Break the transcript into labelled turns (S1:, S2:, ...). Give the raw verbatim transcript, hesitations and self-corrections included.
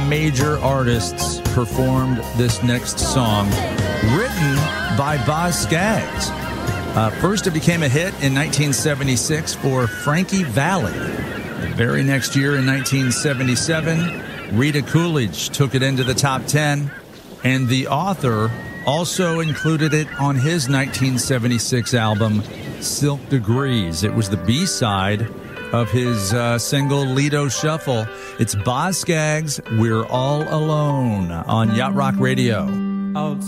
S1: major artists performed this next song, written by Boz Scaggs. Uh, first, it became a hit in nineteen seventy-six for Frankie Valli. The very next year, in nineteen seventy-seven, Rita Coolidge took it into the top ten, and the author also included it on his nineteen seventy-six album, Silk Degrees. It was the B-side of his uh, single Lido Shuffle. It's Boz Scaggs, We're All Alone, on Yacht Rock Radio.
S2: Outside